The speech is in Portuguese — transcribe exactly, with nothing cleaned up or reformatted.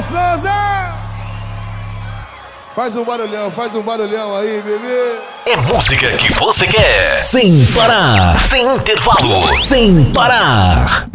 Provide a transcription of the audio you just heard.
Souza! Faz um barulhão, faz um barulhão aí, bebê. É música que você quer. Sem parar, sem intervalo, sem parar.